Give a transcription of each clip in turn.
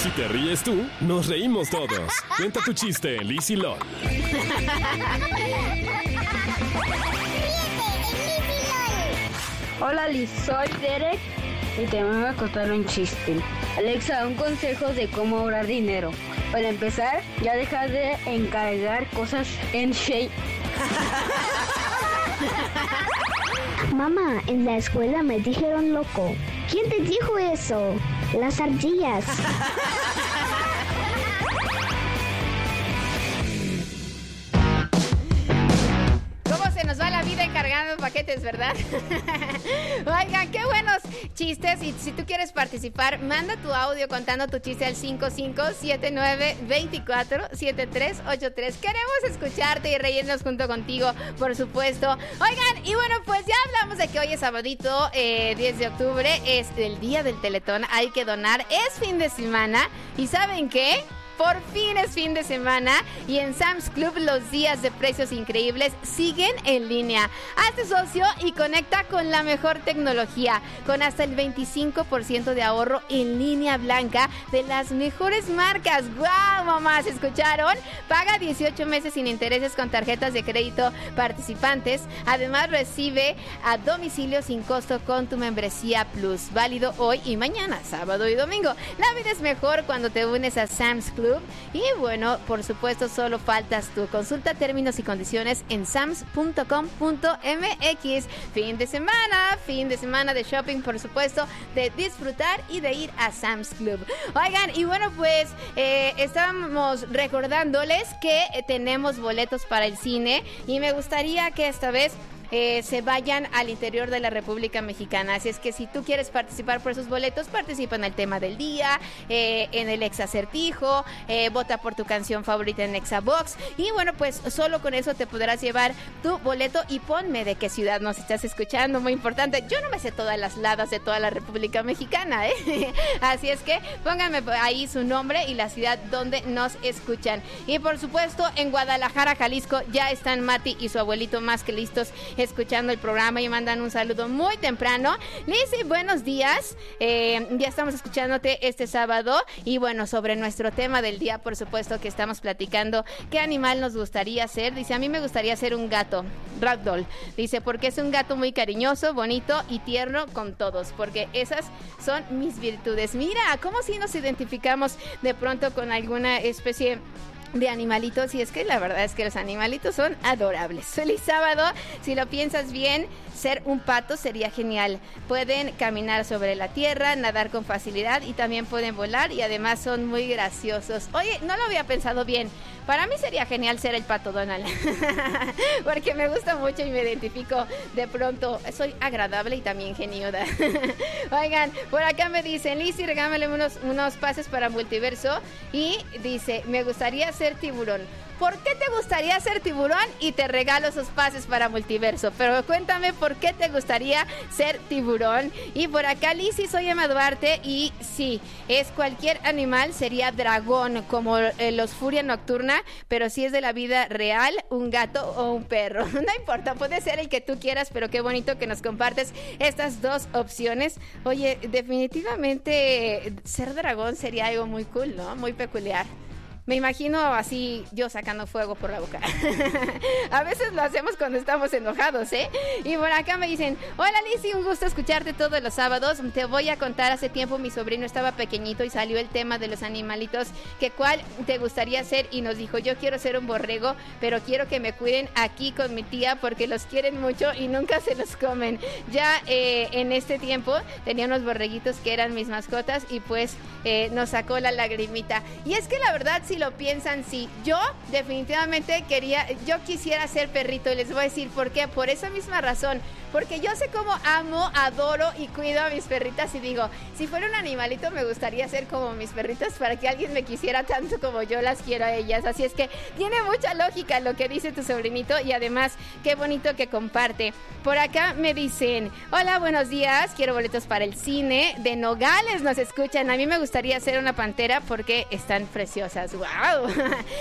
Si te ríes tú, nos reímos todos. Cuenta tu chiste en Liz y LOL. Hola Liz, soy Derek y te voy a contar un chiste. Alexa, un consejo de cómo ahorrar dinero. Para empezar, ya deja de encargar cosas en Shape. Mamá, en la escuela me dijeron loco. ¿Quién te dijo eso? Las ardillas. Nos va la vida encargando paquetes, ¿verdad? Oigan, qué buenos chistes. Y si tú quieres participar, manda tu audio contando tu chiste al 5579247383. Queremos escucharte y reírnos junto contigo, por supuesto. Oigan, y bueno, pues ya hablamos de que hoy es sabadito, 10 de octubre, es el día del Teletón. Hay que donar, es fin de semana. ¿Y saben qué? Por fin es fin de semana y en Sam's Club los días de precios increíbles siguen en línea. Hazte socio y conecta con la mejor tecnología, con hasta el 25% de ahorro en línea blanca de las mejores marcas. ¡Guau, mamás! ¿Escucharon? Paga 18 meses sin intereses con tarjetas de crédito participantes. Además, recibe a domicilio sin costo con tu membresía Plus. Válido hoy y mañana, sábado y domingo. La vida es mejor cuando te unes a Sam's Club. Y bueno, por supuesto, solo faltas tú. Consulta términos y condiciones en sams.com.mx. Fin de semana de shopping, por supuesto, de disfrutar y de ir a Sam's Club. Oigan, y bueno, pues estábamos recordándoles que tenemos boletos para el cine y me gustaría que esta vez se vayan al interior de la República Mexicana. Así es que si tú quieres participar por esos boletos, participa en el tema del día, en el Exacertijo, vota por tu canción favorita en Exabox. Y bueno, pues solo con eso te podrás llevar tu boleto. Y ponme de qué ciudad nos estás escuchando, muy importante. Yo no me sé todas las ladas de toda la República Mexicana, Así es que pónganme ahí su nombre y la ciudad donde nos escuchan. Y por supuesto, en Guadalajara, Jalisco, ya están Mati y su abuelito más que listos escuchando el programa y mandan un saludo muy temprano. Lizzy, buenos días. Ya estamos escuchándote este sábado y bueno, sobre nuestro tema del día, por supuesto que estamos platicando qué animal nos gustaría ser. Dice, a mí me gustaría ser un gato, ragdoll. Dice, porque es un gato muy cariñoso, bonito y tierno con todos, porque esas son mis virtudes. Mira, cómo si nos identificamos de pronto con alguna especie de animalitos, y es que la verdad es que los animalitos son adorables. Feliz sábado. Si lo piensas bien, ser un pato sería genial. Pueden caminar sobre la tierra, nadar con facilidad y también pueden volar y además son muy graciosos. Oye, no lo había pensado bien. Para mí sería genial ser el pato Donald porque me gusta mucho y me identifico de pronto. Soy agradable y también geniuda. Oigan, por acá me dicen, Lizzy, regálame unos pases para Multiverso. Y dice, me gustaría ser tiburón. ¿Por qué te gustaría ser tiburón? Y te regalo esos pases para Multiverso. Pero cuéntame por qué te gustaría ser tiburón. Y por acá, Lizzy, soy Emma Duarte. Y sí, es cualquier animal, sería dragón, como los Furia Nocturna. Pero si es de la vida real, un gato o un perro. No importa, puede ser el que tú quieras, pero qué bonito que nos compartes estas dos opciones. Oye, definitivamente ser dragón sería algo muy cool, ¿no? Muy peculiar. Me imagino así yo sacando fuego por la boca. A veces lo hacemos cuando estamos enojados, Y por acá me dicen, hola Lizzy, un gusto escucharte todos los sábados. Te voy a contar, hace tiempo mi sobrino estaba pequeñito y salió el tema de los animalitos, que cuál te gustaría ser, y nos dijo, yo quiero ser un borrego, pero quiero que me cuiden aquí con mi tía porque los quieren mucho y nunca se los comen. Ya en este tiempo tenía unos borreguitos que eran mis mascotas y pues nos sacó la lagrimita. Y es que la verdad, si lo piensan, sí, yo definitivamente quisiera ser perrito, y les voy a decir por qué. Por esa misma razón, porque yo sé cómo amo, adoro y cuido a mis perritas, y digo, si fuera un animalito me gustaría ser como mis perritas para que alguien me quisiera tanto como yo las quiero a ellas. Así es que tiene mucha lógica lo que dice tu sobrinito, y además qué bonito que comparte. Por acá me dicen, hola, buenos días, quiero boletos para el cine. De Nogales nos escuchan. A mí me gustaría ser una pantera porque están preciosas. ¡Wow!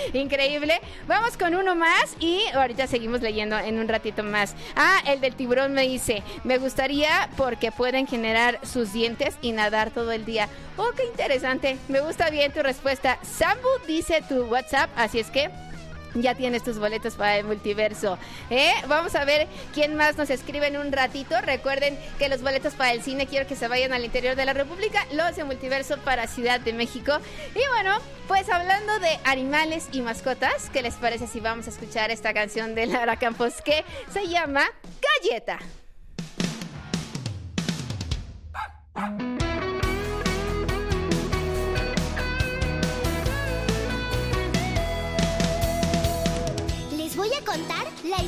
Increíble. Vamos con uno más y ahorita seguimos leyendo en un ratito más. El del tiburón me dice, me gustaría porque pueden generar sus dientes y nadar todo el día. Oh, qué interesante. Me gusta bien tu respuesta. Sambu dice tu WhatsApp, así es que ya tienes tus boletos para el multiverso. Vamos a ver quién más nos escribe en un ratito. Recuerden que los boletos para el cine quiero que se vayan al interior de la República, los de multiverso para Ciudad de México. Y bueno, pues hablando de animales y mascotas, ¿qué les parece si vamos a escuchar esta canción de Lara Campos que se llama Galleta?